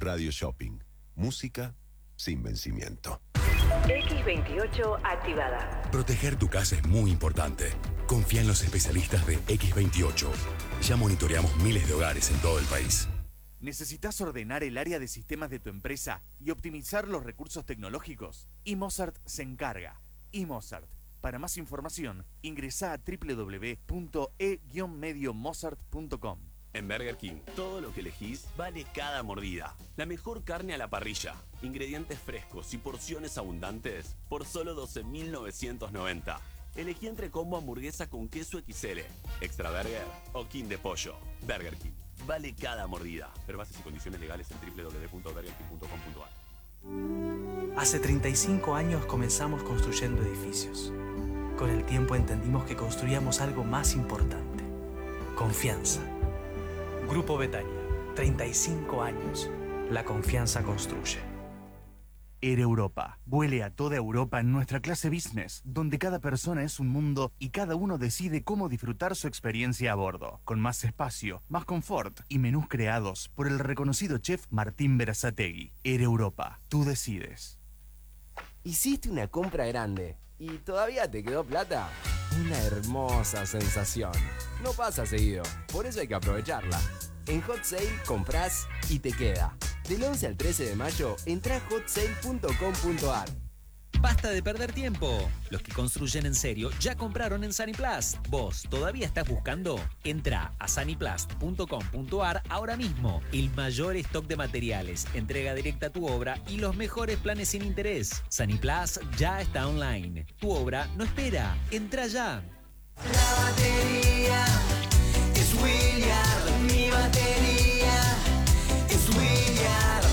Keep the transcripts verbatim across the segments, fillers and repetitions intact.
Radio Shopping. Música sin vencimiento. equis veintiocho activada. Proteger tu casa es muy importante. Confía en los especialistas de equis veintiocho. Ya monitoreamos miles de hogares en todo el país. ¿Necesitas ordenar el área de sistemas de tu empresa y optimizar los recursos tecnológicos? iMozart se encarga. iMozart. Para más información, ingresa a doble u doble u doble u punto e medio mozart punto com. En Burger King, todo lo que elegís vale cada mordida. La mejor carne a la parrilla, ingredientes frescos y porciones abundantes por solo doce mil novecientos noventa. Elegí entre combo hamburguesa con queso equis ele, extra burger o king de pollo. Burger King, vale cada mordida. Ver bases y condiciones legales en doble u doble u doble u punto burger king punto com punto a r. Hace treinta y cinco años comenzamos construyendo edificios. Con el tiempo entendimos que construíamos algo más importante: confianza. Grupo Betania, treinta y cinco años. La confianza construye. Air Europa. Vuele a toda Europa en nuestra clase business, donde cada persona es un mundo y cada uno decide cómo disfrutar su experiencia a bordo, con más espacio, más confort y menús creados por el reconocido chef Martín Berazategui. Air Europa. Tú decides. Hiciste una compra grande y todavía te quedó plata. Una hermosa sensación. No pasa seguido, por eso hay que aprovecharla. En Hot Sale comprás y te queda. Del once al trece de mayo, entrá a hot sale punto com punto a r. Basta de perder tiempo. Los que construyen en serio ya compraron en Saniplast. ¿Vos todavía estás buscando? Entra a saniplast punto com punto a r ahora mismo. El mayor stock de materiales, entrega directa a tu obra y los mejores planes sin interés. Saniplast ya está online. Tu obra no espera. Entra ya. La batería es Williard. Mi batería es Williard.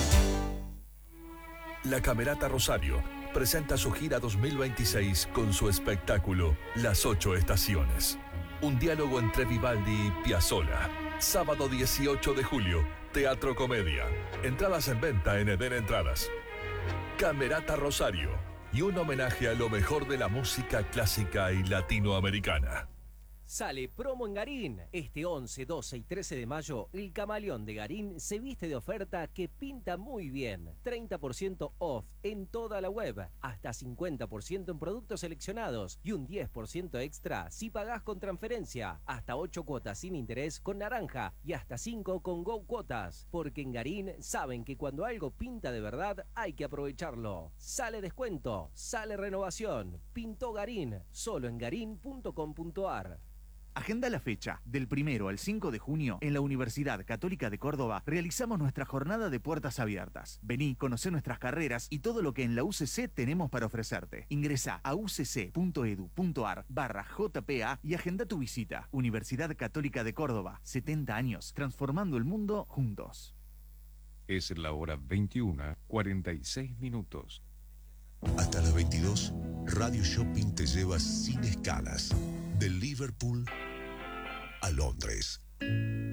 La Camerata Rosario presenta su gira dos mil veintiséis con su espectáculo Las Ocho Estaciones. Un diálogo entre Vivaldi y Piazzolla. Sábado dieciocho de julio, Teatro Comedia. Entradas en venta en Eden Entradas. Camerata Rosario. Y un homenaje a lo mejor de la música clásica y latinoamericana. Sale promo en Garín. Este once, doce y trece de mayo, el camaleón de Garín se viste de oferta que pinta muy bien. treinta por ciento off en toda la web, hasta cincuenta por ciento en productos seleccionados y un diez por ciento extra si pagás con transferencia. Hasta ocho cuotas sin interés con naranja y hasta cinco con Go Cuotas. Porque en Garín saben que cuando algo pinta de verdad hay que aprovecharlo. Sale descuento, sale renovación. Pintó Garín, solo en garín punto com punto a r. Agenda la fecha. Del primero al cinco de junio, en la Universidad Católica de Córdoba, realizamos nuestra jornada de puertas abiertas. Vení, conocé nuestras carreras y todo lo que en la U C C tenemos para ofrecerte. Ingresá a ucc punto edu punto a r barra J P A y agenda tu visita. Universidad Católica de Córdoba, setenta años, transformando el mundo juntos. Es la hora veintiuna, cuarenta y seis minutos. Hasta las veintidós, Radio Shopping te lleva sin escalas, de Liverpool a Londres.